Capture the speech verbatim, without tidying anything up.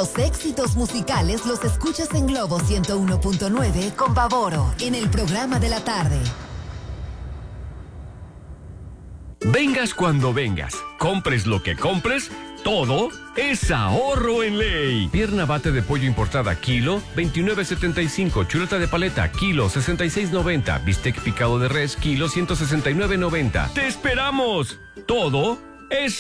Los éxitos musicales los escuchas en Globo ciento uno punto nueve con Pavoro en el programa de la tarde. Vengas cuando vengas, compres lo que compres, todo es ahorro en ley. Pierna bate de pollo importada kilo, veintinueve setenta y cinco. Chuleta de paleta kilo, sesenta y seis noventa. Bistec picado de res kilo, ciento sesenta y nueve noventa. ¡Te esperamos! Todo es